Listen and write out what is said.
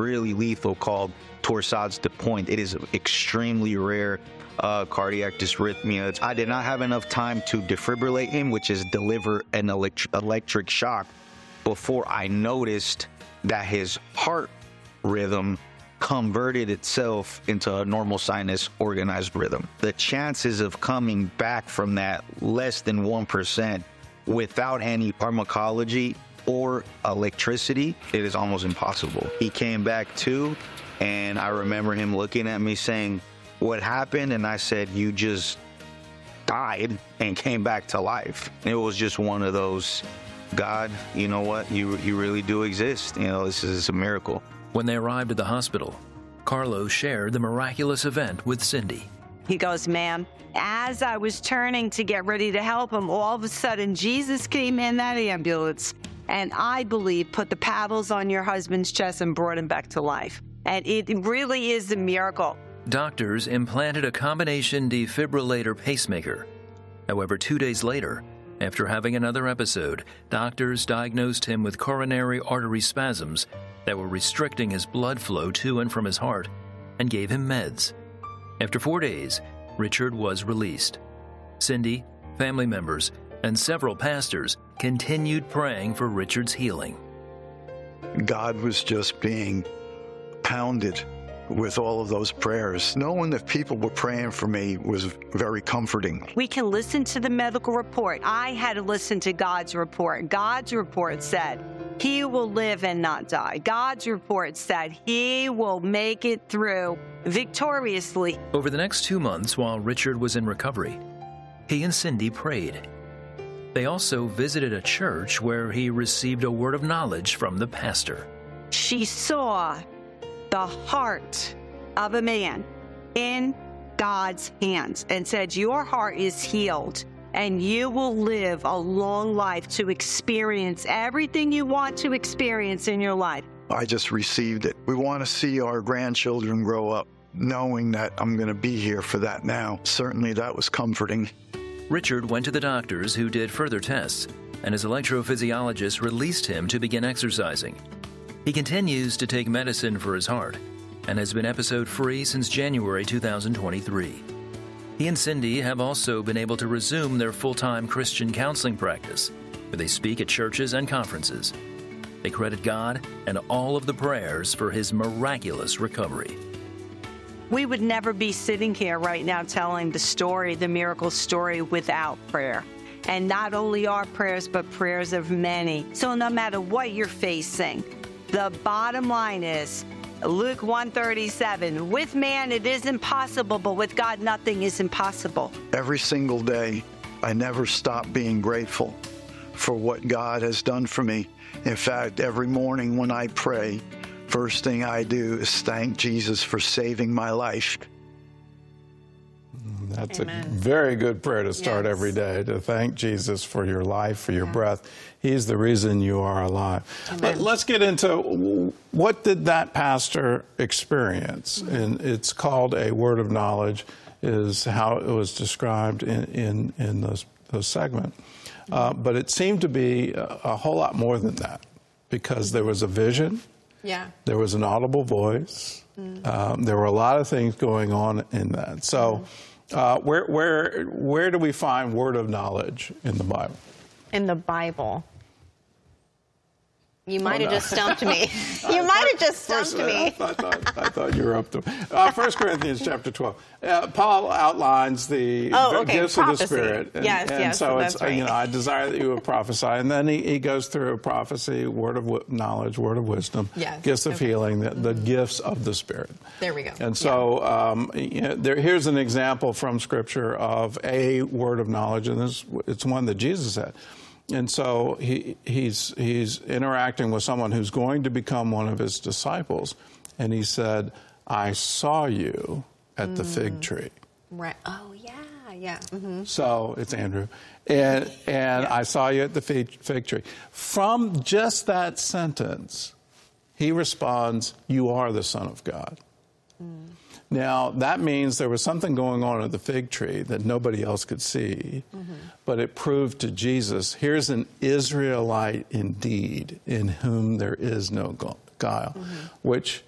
really lethal called torsades de pointe. It is extremely rare cardiac dysrhythmia. I did not have enough time to defibrillate him, which is deliver an electric shock, before I noticed that his heart rhythm converted itself into a normal sinus organized rhythm. The chances of coming back from that less than 1% without any pharmacology or electricity, it is almost impossible. He came back too, and I remember him looking at me saying, "What happened?" And I said, "You just died and came back to life." It was just one of those, God, you know what? You really do exist. You know, this is a miracle. When they arrived at the hospital, Carlos shared the miraculous event with Cindy. He goes, "Ma'am, as I was turning to get ready to help him, all of a sudden Jesus came in that ambulance and I believe put the paddles on your husband's chest and brought him back to life." And it really is a miracle. Doctors implanted a combination defibrillator pacemaker. However, 2 days later, after having another episode, doctors diagnosed him with coronary artery spasms that were restricting his blood flow to and from his heart and gave him meds. After 4 days, Richard was released. Cindy, family members, and several pastors continued praying for Richard's healing. God was just being pounded with all of those prayers. Knowing that people were praying for me was very comforting. We can listen to the medical report. I had to listen to God's report. God's report said he will live and not die. God's report said he will make it through victoriously. Over the next 2 months, while Richard was in recovery, he and Cindy prayed. They also visited a church where he received a word of knowledge from the pastor. She saw the heart of a man in God's hands and said, "Your heart is healed and you will live a long life to experience everything you want to experience in your life." I just received it. We want to see our grandchildren grow up knowing that I'm going to be here for that now. Certainly that was comforting. Richard went to the doctors, who did further tests, and his electrophysiologist released him to begin exercising. He continues to take medicine for his heart and has been episode-free since January 2023. He and Cindy have also been able to resume their full-time Christian counseling practice, where they speak at churches and conferences. They credit God and all of the prayers for his miraculous recovery. We would never be sitting here right now telling the story, the miracle story, without prayer. And not only our prayers, but prayers of many. So no matter what you're facing, the bottom line is Luke 1:37, with man it is impossible, but with God nothing is impossible. Every single day, I never stop being grateful for what God has done for me. In fact, every morning when I pray, first thing I do is thank Jesus for saving my life. That's Amen. a very good prayer to start Yes. every day, to thank Jesus for your life, for your breath. He's the reason you are alive. But let's get into, what did that pastor experience? And it's called a word of knowledge, is how it was described in those segment. But it seemed to be a whole lot more than that, because there was a vision. Yeah. There was an audible voice. There were a lot of things going on in that. So where do we find word of knowledge in the Bible? In the Bible. You might have just stumped me. You might have just stumped me. I thought you were up to 1 Corinthians chapter 12. Paul outlines the gifts prophecy. of the Spirit. And so it's, that's right. I desire that you would prophesy. And then he goes through a prophecy, word of knowledge, word of wisdom, gifts of healing, the gifts of the Spirit. There we go. And so here's an example from Scripture of a word of knowledge, and it's one that Jesus had. And so he's interacting with someone who's going to become one of his disciples. And he said, "I saw you at the fig tree." Right. Oh, yeah. Mm-hmm. So it's Andrew. And I saw you at the fig tree. From just that sentence, he responds, "You are the Son of God." Now, that means there was something going on at the fig tree that nobody else could see, but it proved to Jesus, here's an Israelite indeed, in whom there is no guile, which